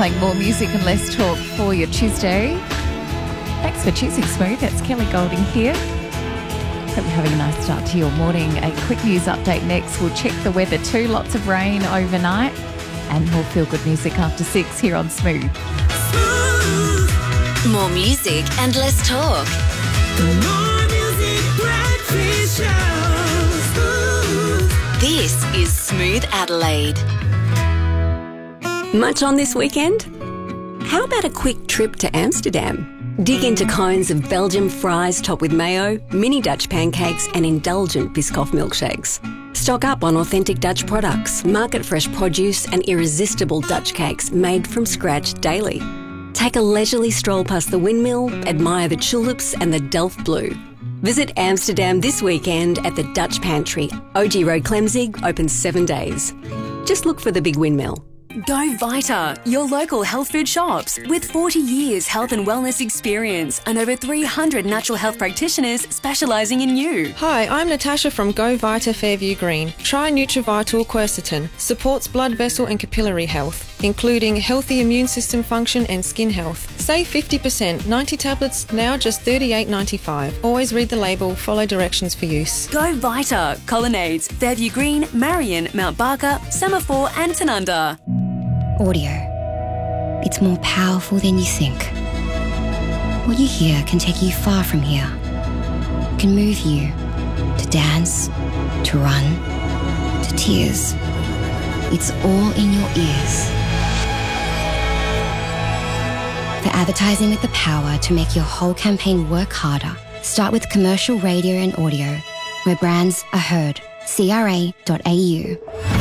playing more music and less talk for your Tuesday. Thanks for choosing Smooth. It's Kelly Golding here. Hope you're having a nice start to your morning. A quick news update next. We'll check the weather too. Lots of rain overnight and more feel-good music after 6 here on Smooth. More music and less talk. More music, breakfast show. This is Smooth Adelaide. Much on this weekend? How about a quick trip to Amsterdam? Dig into cones of Belgian fries topped with mayo, mini Dutch pancakes and indulgent Biscoff milkshakes. Stock up on authentic Dutch products, market-fresh produce and irresistible Dutch cakes made from scratch daily. Take a leisurely stroll past the windmill, admire the tulips and the Delft Blue. Visit Amsterdam this weekend at the Dutch Pantry, OG Road Clemzig, open 7 days. Just look for the big windmill. Go Vita, your local health food shops. With 40 years health and wellness experience and over 300 natural health practitioners specialising in you. Hi, I'm Natasha from Go Vita Fairview Green. Try NutriVital Quercetin. Supports blood vessel and capillary health, including healthy immune system function and skin health. Save 50%, 90 tablets, now just $38.95. Always read the label, follow directions for use. Go Vita, Colonnades, Fairview Green, Marion, Mount Barker, Semaphore and Tanunda. Audio. It's more powerful than you think. What you hear can take you far from here. It can move you to dance, to run, to tears. It's all in your ears. For advertising with the power to make your whole campaign work harder, start with commercial radio and audio, where brands are heard. CRA.au.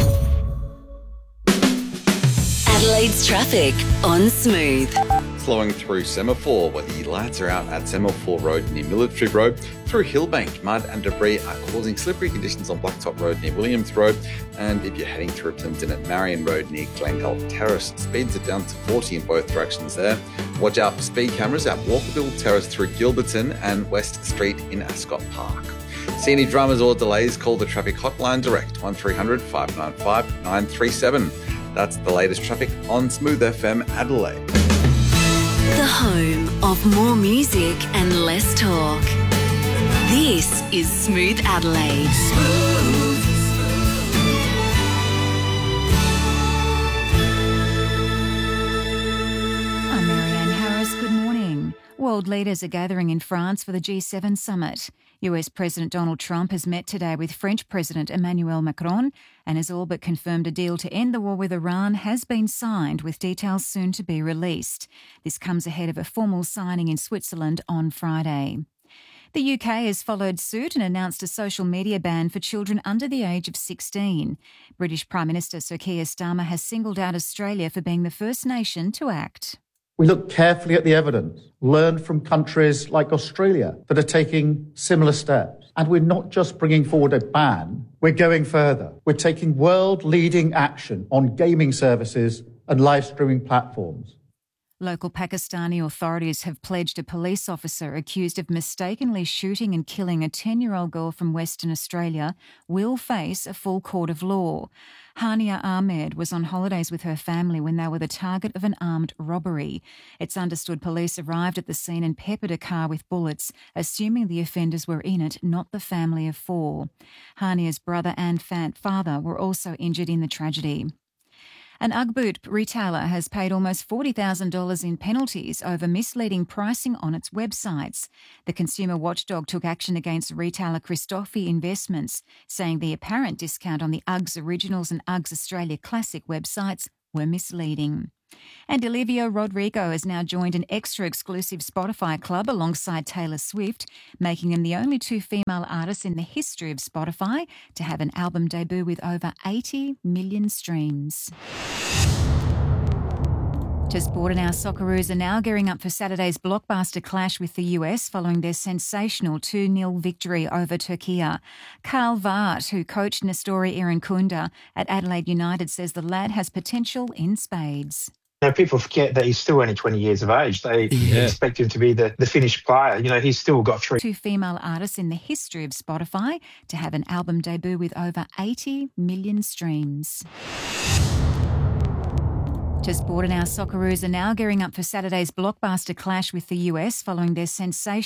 Adelaide's traffic on Smooth. Flowing through Semaphore, where the lads are out at Semaphore Road near Military Road. Through Hillbank, mud and debris are causing slippery conditions on Blacktop Road near Williams Road. And if you're heading through Plimpton at Marion Road near Glengulf Terrace, speeds are down to 40 in both directions there. Watch out for speed cameras at Walkerville Terrace through Gilberton and West Street in Ascot Park. See any dramas or delays, call the traffic hotline direct 1300 595 937. That's the latest traffic on Smooth FM Adelaide. The home of more music and less talk. This is Smooth Adelaide. I'm Marianne Harris. Good morning. World leaders are gathering in France for the G7 summit. US President Donald Trump has met today with French President Emmanuel Macron and has all but confirmed a deal to end the war with Iran has been signed, with details soon to be released. This comes ahead of a formal signing in Switzerland on Friday. The UK has followed suit and announced a social media ban for children under the age of 16. British Prime Minister Sir Keir Starmer has singled out Australia for being the first nation to act. We look carefully at the evidence, learn from countries like Australia that are taking similar steps. And we're not just bringing forward a ban, we're going further. We're taking world-leading action on gaming services and live streaming platforms. Local Pakistani authorities have pledged a police officer accused of mistakenly shooting and killing a 10-year-old girl from Western Australia will face a full court of law. Hania Ahmed was on holidays with her family when they were the target of an armed robbery. It's understood police arrived at the scene and peppered a car with bullets, assuming the offenders were in it, not the family of four. Hania's brother and father were also injured in the tragedy. An UGG boot retailer has paid almost $40,000 in penalties over misleading pricing on its websites. The consumer watchdog took action against retailer Christoffi Investments, saying the apparent discount on the UGG's Originals and UGG's Australia Classic websites were misleading. And Olivia Rodrigo has now joined an extra-exclusive Spotify club alongside Taylor Swift, making them the only two female artists in the history of Spotify to have an album debut with over 80 million streams. To sport, and our Socceroos are now gearing up for Saturday's blockbuster clash with the US following their sensational 2-0 victory over Turkey. Karl Vart, who coached Nestori Irankunda at Adelaide United, says the lad has potential in spades. People forget that he's still only 20 years of age. They expect him to be the finished player. He's still got two female artists in the history of Spotify to have an album debut with over 80 million streams. To sport, and our Socceroos are now gearing up for Saturday's blockbuster clash with the US following their sensational